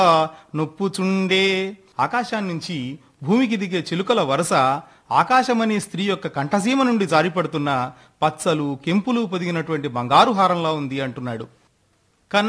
నొప్పుచుండే. ఆకాశాన్నించి భూమికి దిగే చిలుకల వరుస ఆకాశమనే స్త్రీ యొక్క కంఠసీమ నుండి జారిపడుతున్న పచ్చలు కెంపులు పొదిగినటువంటి బంగారు హారంలా ఉంది అంటున్నాడు.